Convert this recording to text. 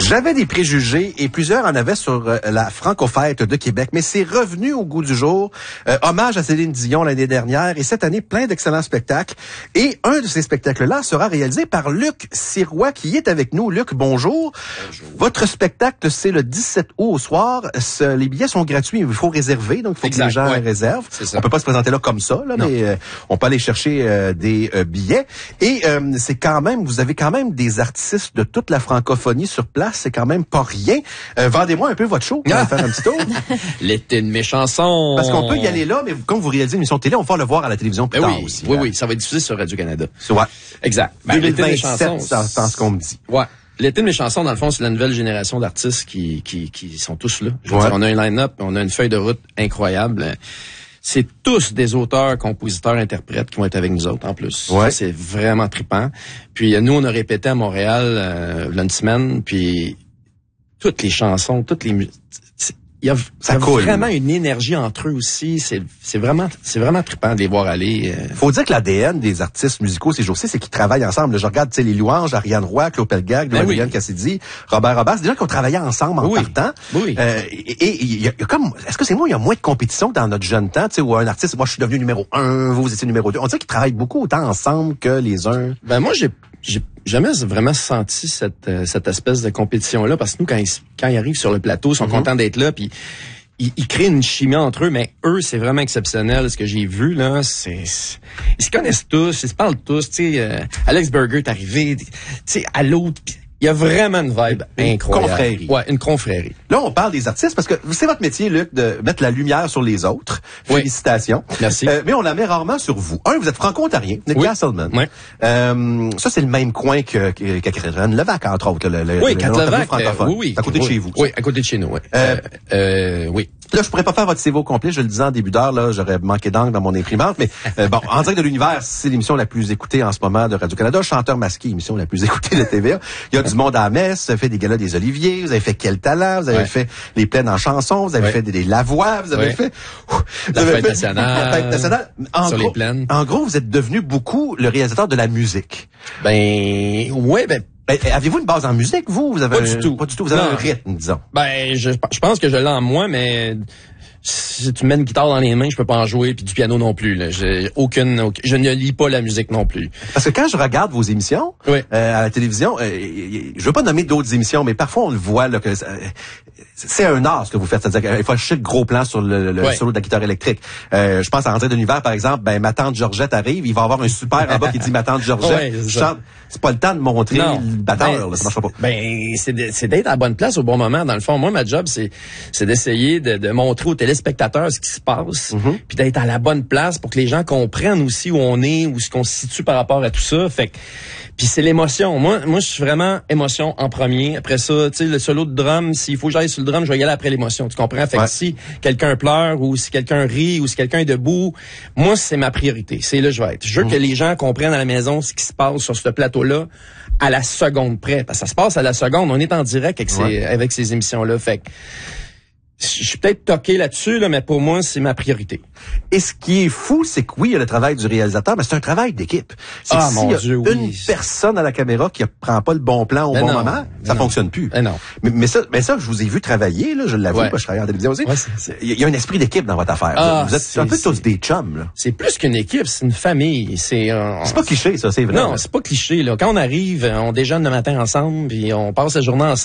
J'avais des préjugés et plusieurs en avaient sur la Franco-Fête de Québec, mais c'est revenu au goût du jour. Hommage à Céline Dion l'année dernière et cette année, plein d'excellents spectacles. Et un de ces spectacles-là sera réalisé par Luc Sirois qui est avec nous. Luc, bonjour. Bonjour. Votre spectacle, c'est le 17 août au soir. Les billets sont gratuits, il faut réserver, donc il faut que les gens réservent. On peut pas se présenter là comme ça, là, mais on peut aller chercher des billets. Et c'est quand même, vous avez quand même des artistes de toute la francophonie sur place, c'est quand même pas rien. Vendez-moi un peu votre show, on va faire un petit tour. L'été de mes chansons. Parce qu'on peut y aller là, mais comme vous réalisez une émission de télé, on va le voir à la télévision plus tard aussi. Oui, ça va être diffusé sur Radio-Canada. Ouais. Exact. 2027, c'est ce qu'on me dit. Ouais. L'été de mes chansons, dans le fond, c'est la nouvelle génération d'artistes qui sont tous là. Je veux dire, on a un line-up, on a une feuille de route incroyable. C'est tous des auteurs, compositeurs, interprètes qui vont être avec nous autres en plus. Ouais. Ça, c'est vraiment trippant. Puis nous, on a répété à Montréal une semaine, puis toutes les chansons, il y a vraiment une énergie entre eux aussi. C'est vraiment trippant de les voir aller. Faut dire que l'ADN des artistes musicaux ces jours-ci, c'est qu'ils travaillent ensemble. Là, je regarde, les Louanges, Ariane Roy, Claude Pelgag, Louis Cassidy, Robert Robert, c'est des gens qui ont travaillé ensemble en partant. Oui. Et il y a comme, est-ce que c'est moi, il y a moins de compétition que dans notre jeune temps, où un artiste, moi je suis devenu numéro 1, vous étiez numéro 2. On dirait qu'ils travaillent beaucoup autant ensemble que les uns. Ben moi, j'ai jamais vraiment senti cette espèce de compétition-là, parce que nous, quand ils arrivent sur le plateau, ils sont contents d'être là, puis ils créent une chimie entre eux, mais eux, c'est vraiment exceptionnel. Ce que j'ai vu, là, ils se connaissent tous, ils se parlent tous. Alex Burger est arrivé, à l'autre. Il y a vraiment une vibe incroyable. Confrérie. Ouais, une confrérie. Là, on parle des artistes parce que c'est votre métier, Luc, de mettre la lumière sur les autres. Oui. Félicitations. Merci. Mais on la met rarement sur vous. Vous êtes franco-ontarien, vous êtes Castleman. Oui. Ça, c'est le même coin que Catherine Levac, entre autres. Catherine Levac, oui. À côté de chez vous. Oui, à côté de chez nous, oui. Oui. Là, je pourrais pas faire votre CV au complet, je le disais en début d'heure, là, j'aurais manqué d'angle dans mon imprimante, mais En direct de l'univers, c'est l'émission la plus écoutée en ce moment de Radio-Canada. Chanteur masqué, émission la plus écoutée de TVA. Il y a du monde à la messe, vous avez fait des galas des Oliviers, vous avez fait Quel talent, vous avez fait les plaines en chansons, vous avez fait des Lavoie, vous avez fait... La fête nationale. Les plaines. En gros, vous êtes devenu beaucoup le réalisateur de la musique. Avez-vous une base en musique, vous? Vous avez Pas du tout. Vous avez un rythme, disons. Je pense que je l'ai en moi, mais si tu me mets une guitare dans les mains, je peux pas en jouer, puis du piano non plus. Là. Je ne lis pas la musique non plus. Parce que quand je regarde vos émissions à la télévision, je veux pas nommer d'autres émissions, mais parfois on le voit là que c'est un art ce que vous faites. C'est-à-dire qu'il faut acheter le gros plan sur le solo de la guitare électrique. Je pense à André de l'univers, par exemple, ma tante Georgette arrive, il va avoir un super en bas qui dit ma tante Georgette. C'est pas le temps de montrer le batteur, là, ça marchera pas. C'est d'être à la bonne place au bon moment. Dans le fond, moi, ma job, c'est d'essayer de montrer aux téléspectateurs ce qui se passe, puis d'être à la bonne place pour que les gens comprennent aussi où on est, où ce qu'on se situe par rapport à tout ça. Puis c'est l'émotion. Moi, je suis vraiment émotion en premier. Après ça, le solo de drum, s'il faut que j'aille sur le drum, je vais y aller après l'émotion. Tu comprends? Fait que si quelqu'un pleure, ou si quelqu'un rit, ou si quelqu'un est debout, moi, c'est ma priorité. C'est là que je vais être. Je veux que les gens comprennent à la maison ce qui se passe sur ce plateau-là à la seconde près. Parce que ça se passe à la seconde. On est en direct avec ces émissions-là. Fait que je suis peut-être toqué là-dessus, mais pour moi, c'est ma priorité. Et ce qui est fou, c'est que oui, il y a le travail du réalisateur, mais c'est un travail d'équipe. C'est que s'il y a une personne à la caméra qui prend pas le bon plan au bon moment, ça fonctionne plus. Mais ça, je vous ai vu travailler, là, je l'avoue, parce que je travaille en télévision aussi. Il y a un esprit d'équipe dans votre affaire. Vous êtes un peu tous des chums, là. C'est plus qu'une équipe, c'est une famille. C'est pas cliché, ça, c'est vrai. Non, c'est pas cliché, là. Quand on arrive, on déjeune le matin ensemble, puis on passe la journée ensemble.